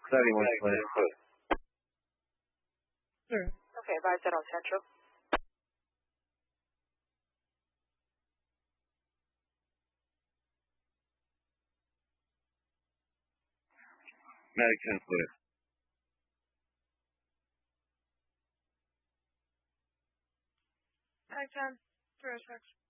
Cloudy 120 foot. Okay, advise that on Central. Medic 10 foot. Medic 10, 306.